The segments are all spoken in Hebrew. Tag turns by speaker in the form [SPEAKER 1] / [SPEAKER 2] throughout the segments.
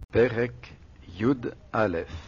[SPEAKER 1] פרק י"א.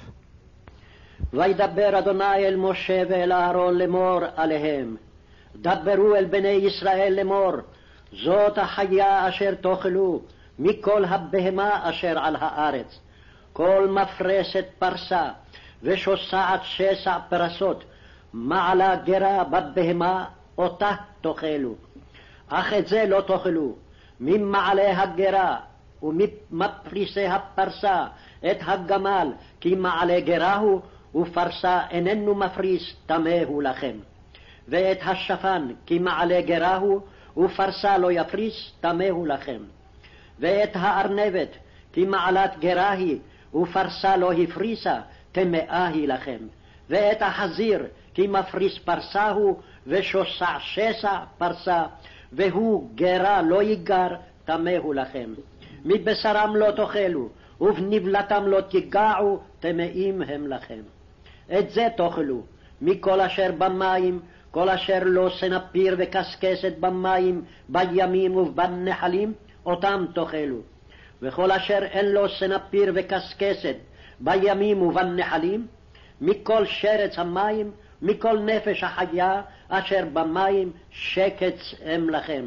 [SPEAKER 2] וידבר אדוני אל משה ואל אהרון לאמור עליהם, דברו אל בני ישראל לאמור, זאת החיה אשר תאכלו מכל הבהמה אשר על הארץ, כל מפרסת פרסה ושוסעת שסע פרסות, מעלה גרה בבהמה אותה תאכלו. אך את זה לא תאכלו, ממעלה הגרה ומפריסי הפרסה את הגמל, כי מעלה גרה הוא ופרסה איננו מפריס, טמא הוא לכם. ואת השפן, כי מעלה גרה הוא ופרסה לא יפריס, טמא הוא לכם. ואת הארנבת, כי מעלת גרה היא ופרסה לא הפריסה, טמאה היא לכם. ואת החזיר, כי מפריס פרסה הוא ושוסע שסע פרסה, והוא גרה לא יגר, טמא הוא לכם. מבשרם לא תאכלו, ובנבלתם לא תיגעו, טמאים הם לכם. את זה תאכלו, מכל אשר במים, כל אשר לא סנפיר וקסקסת במים, בימים ובנחלים, אותם תאכלו. וכל אשר אין לו סנפיר וקסקסת בימים ובנחלים, מכל שרץ המים, מכל נפש החיה אשר במים, שקץ הם לכם.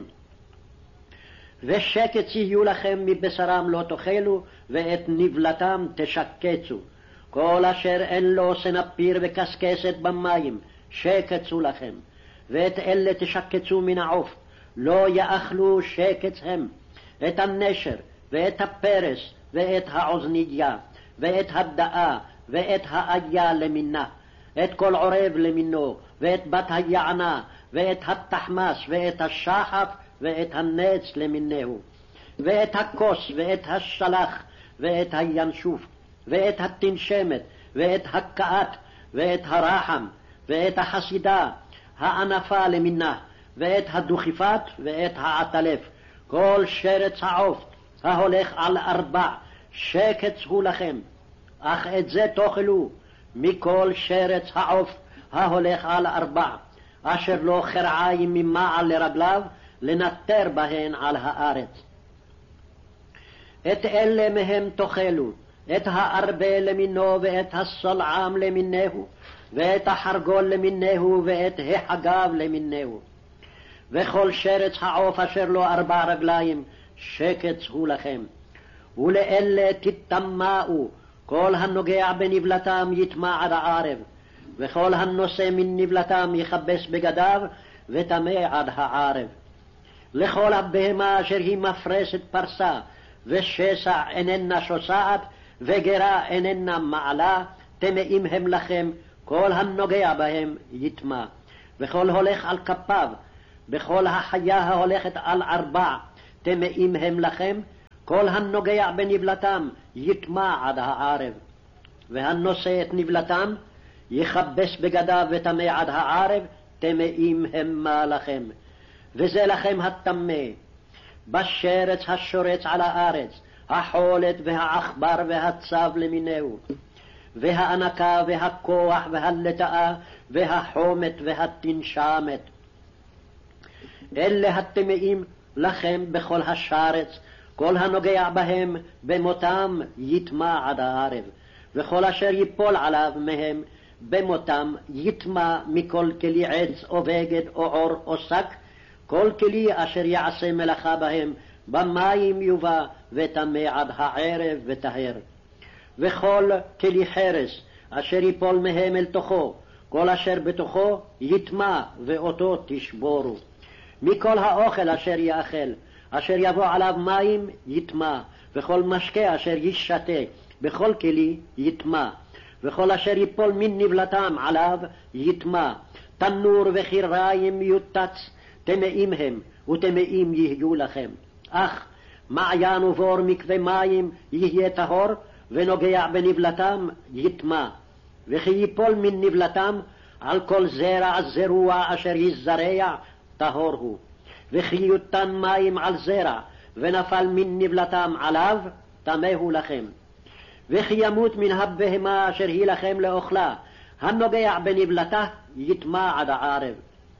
[SPEAKER 2] ושקץ יהיו לכם, מבשרם לא תאכלו, ואת נבלתם תשקצו. כל אשר אין לו סנפיר וקסקסת במים, שקצו לכם. ואת אלה תשקצו מן העוף, לא יאכלו שקץ הם. את הנשר, ואת הפרס, ואת האוזניה, ואת הדאה, ואת האיה למינה, את כל עורב למינו, ואת בת היענה, ואת התחמס, ואת השחף, ואת הנץ למינהו, ואת הכוס, ואת השלח, ואת הינשוף, ואת התנשמת, ואת הקעת, ואת הרחם, ואת החסידה, הענפה למינה, ואת הדוכיפת, ואת העטלף. כל שרץ העוף ההולך על 4, שקץ הוא לכם. אך את זה תאכלו, מכל שרץ העוף ההולך על 4, אשר לא חרעיים ממעל לרגליו, לנטר בהן על הארץ. את אלה מהם תאכלו, את הארבה למינו, ואת הסולעם למיניהו, ואת החרגול למיניהו, ואת החגב למיניהו. וכל שרץ העוף אשר לו 4 רגליים, שקץ הוא לכם. ולאלה תטמאו, כל הנוגע בנבלתם יטמע עד הערב, וכל הנושא מן נבלתם יכבס בגדיו, וטמא עד הערב. לכל הבהמה אשר היא מפרסת פרסה, ושסע איננה שוסעת, וגרה איננה מעלה, טמאים הם לכם, כל הנוגע בהם יטמע. וכל הולך על כפיו, בכל החיה ההולכת על 4, טמאים הם לכם, כל הנוגע בנבלתם יטמע עד הערב. והנושא את נבלתם יכבס בגדיו וטמא עד הערב, טמאים המה לכם. וזה לכם הטמא, בשרץ השורץ על הארץ, החולת והעכבר והצב למיניהו, והאנקה והכוח והלטאה והחומת והתנשמת. אלה הטמאים לכם בכל השרץ, כל הנוגע בהם במותם יטמע עד הערב. וכל אשר ייפול עליו מהם במותם יטמע, מכל כלי עץ או בגד או עור או שק, כל כלי אשר יעשה מלאכה בהם במים יובא, וטמא עד הערב וטהר. וכל כלי חרס אשר ייפול מהם אל תוכו, כל אשר בתוכו יטמע, ואותו תשבורו. מכל האוכל אשר יאכל, אשר יבוא עליו מים יטמע, וכל משקה אשר ישתה בכל כלי יטמע, וכל אשר ייפול מן נבלתם עליו יטמע. תנור וחיריים יוטץ, טמאים הם, וטמאים יהיו לכם. אך מעיין ובור מקווה מים יהיה טהור, ונוגע בנבלתם יטמע. וכי ייפול מן נבלתם על כל זרע זרוע אשר יזרע, טהור הוא. וכי יותן מים על זרע, ונפל מן נבלתם עליו, טמא הוא לכם. וכי ימות מן הבהמה אשר היא לכם לאוכלה, הנוגע בנבלתה יטמע עד הערב.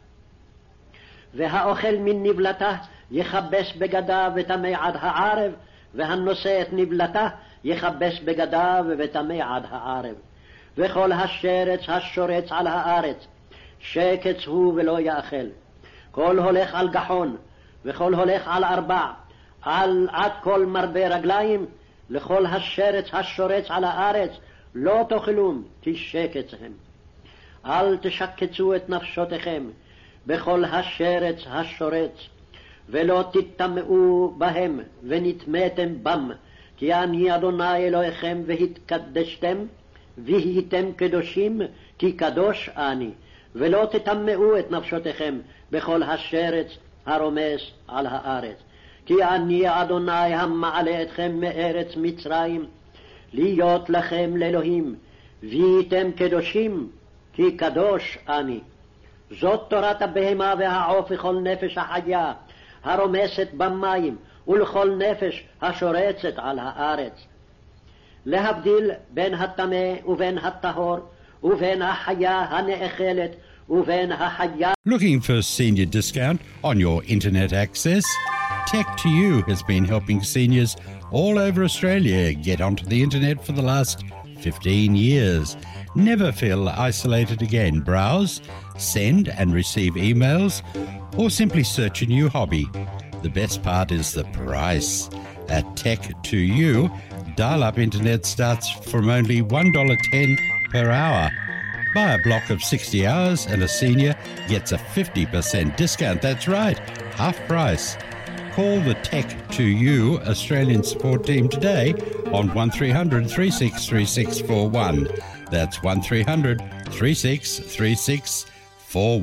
[SPEAKER 2] והאוכל מן נבלתה יכבס בגדיו וטמא עד הערב, והנושא את נבלתה יכבס בגדיו וטמא עד הערב. וכל השרץ השורץ על הארץ, שקץ הוא ולא יאכל. כל הולך על גחון, וכל הולך על ארבע, עד כל מרבה רגליים, לכל השרץ השורץ על הארץ, לא תאכלום, כי שקץ הם. אל תשקצו את נפשותיכם בכל השרץ השורץ, ולא תטמאו בהם ונטמאתם בם, כי אני אדוני אלוהיכם והתקדשתם, והייתם קדושים, כי קדוש אני. ולא תטמאו את נפשותיכם בכל השרץ הרומס על הארץ. כי אני אדוני המעלה אתכם מארץ מצרים, להיות לכם לאלוהים, והייתם קדושים, כי קדוש אני. זאת תורת הבהמה והעוף וכל נפש החיה, הרומסת במים, ולכל נפש השורצת על הארץ. להבדיל בין הטמא ובין הטהור, ובין החיה הנאכלת ובין החיה.
[SPEAKER 3] Looking for senior discount on your internet access? Tech2U has been helping seniors all over Australia get onto the internet for the last 15 years. Never feel isolated again. Browse, send and receive emails, or simply search a new hobby. The best part is the price. At Tech2U, dial-up internet starts from only $1.10 per hour. Buy a block of 60 hours and a senior gets a 50% discount. That's right, half price. Call the Tech2U Australian support team today on 1300 363641. That's 1300 363641.